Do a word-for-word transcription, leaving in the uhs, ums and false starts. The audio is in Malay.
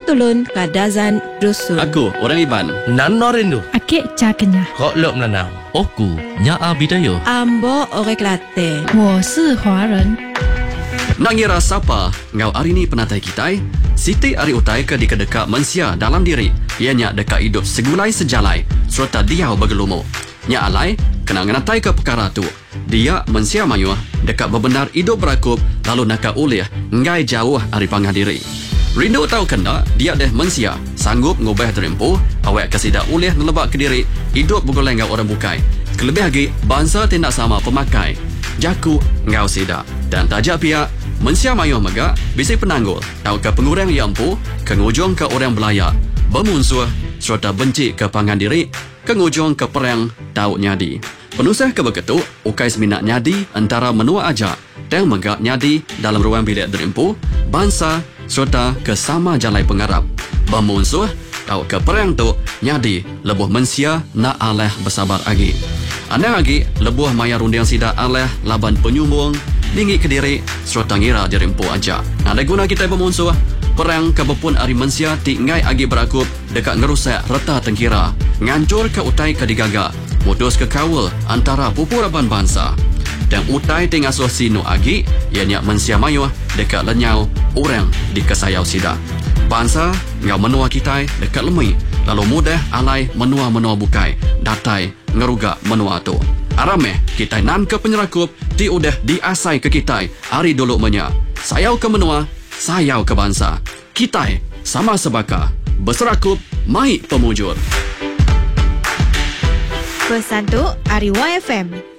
tulun kadazan dusun. Aku orang Iban. Nano rindu. Akik ca Kenyah. Kok lok menanau. Oku Nyaa Bidayo. Ambo orang Kelantan. 我是华人。 Nak ngira siapa ngau hari ni penatai kita? Siti ari utai ke dikadeka mensia dalam diri. Ianya deka hidup segulai sejalai serta diau bergelumu. Nya alai kena ngenatai ke perkara tu. Dia mensia mayuh deka bebenar hidup berakup lalu naka ulih ngai jauh ari pangah diri. Rindu tahu kena dia deh mensia sanggup ngubah terempuh awak kesida ulih nelebak ke diri hidup bergoleng ngau orang bukai. Kelebih lagi bangsa tindak sama pemakai. Jaku ngau sida dan tajak pihak mensia mayuh mega bisi penanggul tahu ke pengurang yang empu kengujung ke orang belaya bermusuh serta benci ke pangan diri kengujung ke perang tahu nyadi penusah ke begitu ukai seminat nyadi antara menua aja dan mega nyadi dalam ruang bilik derempu bangsa serta ke sama jalai pengarap bermusuh tahu ke perang tu nyadi lebuh mensia nak aleh bersabar lagi anda lagi lebuh maya rundiang sida aleh laban penyumbung tinggi ke diri serta ngira dirempu aja. Ada guna kita bermusuh perang kebepun ari mensia ti ngai agi berakup dekat ngerusak reta tengkira ngancur ke utai ke digaga modus ke kawal antara pupuraban bangsa dan utai tingasuh sinu agi ianya mensia mayuh dekat lenyau orang di kesayau sida bangsa ngau menua kita dekat lemui lalu mudah alai menua-menua bukai datai ngerugak menua tu arameh kita nan ke penyerakup di udah diasai ke kita hari dulu menya sayau ke menua sayau ke bangsa kita sama sebaka berserakup mai pemujur Pesan tu Ari Y F M.